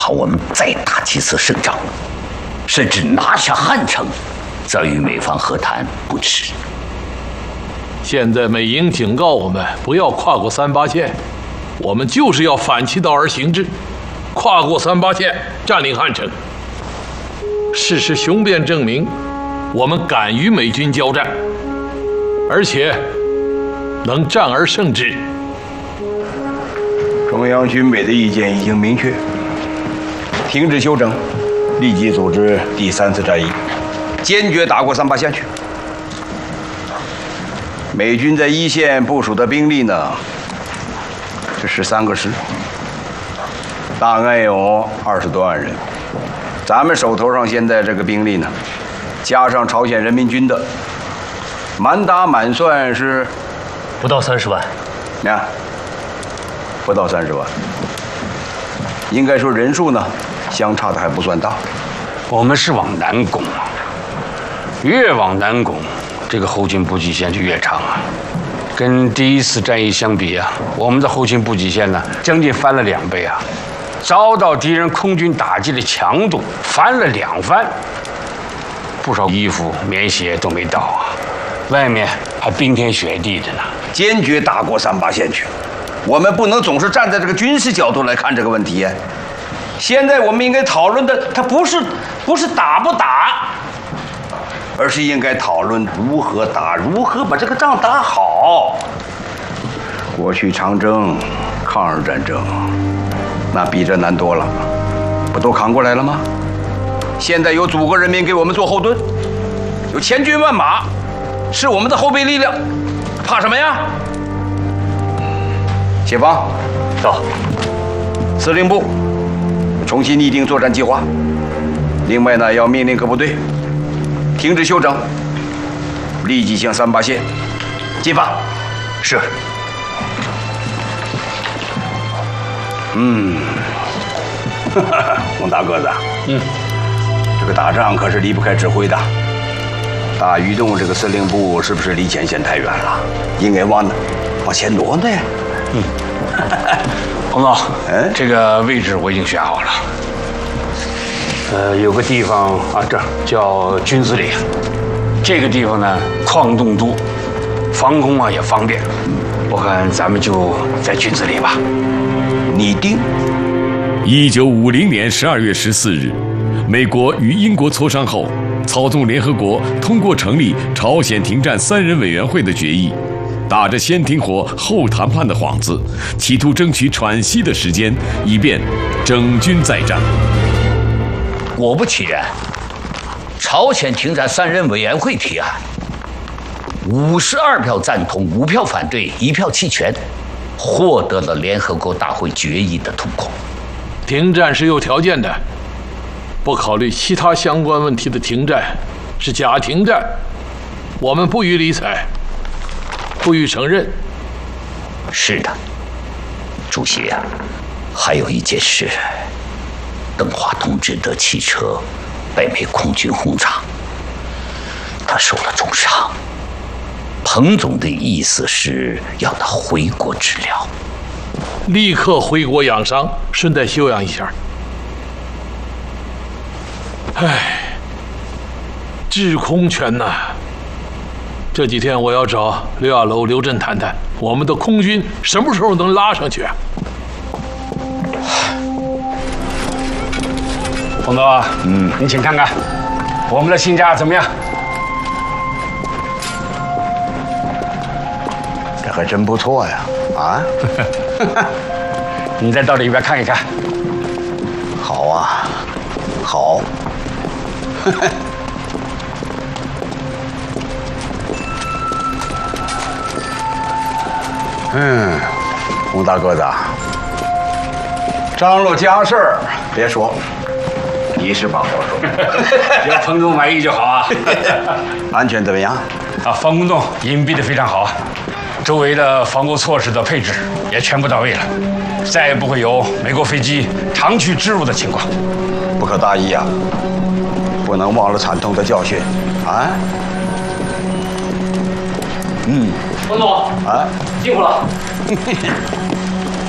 好，我们再打几次胜仗，甚至拿下汉城，再与美方和谈不迟。 现在美英警告我们不要跨过38线，我们就是要反其道而行之，跨过38线，占领汉城。事实雄辩证明，我们敢与美军交战，而且能战而胜之。 中央军委的意见已经明确，停止休整，立即组织第3次战役，坚决打过38线去。美军在一线部署的兵力呢，是13个师，大概有20多万人。咱们手头上现在这个兵力呢，加上朝鲜人民军的，满打满算是不到30万。 啊，不到30万。应该说人数呢，相差的还不算大。 我们是往南攻啊，越往南攻，这个后勤补给线就越长啊。跟第1次战役相比啊，我们的后勤补给线呢，将近翻了2倍啊。遭到敌人空军打击的强度翻了2番，不少衣服、棉鞋都没到啊，外面还冰天雪地的呢。 坚决打过38线去。我们不能总是站在这个军事角度来看这个问题。现在我们应该讨论的，它不是打不打，而是应该讨论如何打，如何把这个仗打好。过去长征、抗日战争，那比这难多了，不都扛过来了吗？现在有祖国人民给我们做后盾，有千军万马，是我们的后备力量，怕什么呀？协方， 到。 司令部重新拟定作战计划。另外呢，要命令各部队停止休整，立即向38线进发。 是。 洪大个子，这个打仗可是离不开指挥的。大榆洞这个司令部是不是离前线太远了？应该往前挪呢。 洪总，这个位置我已经选好了。有个地方啊，这儿叫军子里，这个地方呢矿洞多，防空啊也方便。我看咱们就在军子里吧。 拟定。 1950年12月14日，美国与英国磋商后，操纵联合国通过成立朝鲜停战3人委员会的决议，打着先停火后谈判的幌子，企图争取喘息的时间，以便整军再战。 果不其然，朝鲜停战3人委员会提案，52票赞同，5票反对，1票弃权，获得了联合国大会决议的通过。 停战是有条件的，不考虑其他相关问题的停战是假停战，我们不予理睬，不予承认。 是的，主席啊，还有一件事，邓华同志的汽车被美空军轰炸，他受了重伤。彭总的意思是要他回国治疗， 立刻回国养伤，顺带休养一下。制空权呐，这几天我要找刘亚楼、刘震谈谈，我们的空军什么时候能拉上去啊？ 洪总，您请看看我们的新家怎么样？ 这还真不错呀！啊， 你再到里边看一看。 好啊，好。洪大个子，张罗家事儿别说，你是把活说。 只要彭总满意就好啊。 安全怎么样？ 啊，防空洞隐蔽的非常好啊，周围的防护措施的配置也全部到位了，再也不会有美国飞机长驱直入的情况。 不可大意啊，不能忘了惨痛的教训啊。 彭总， 啊， 辛苦了。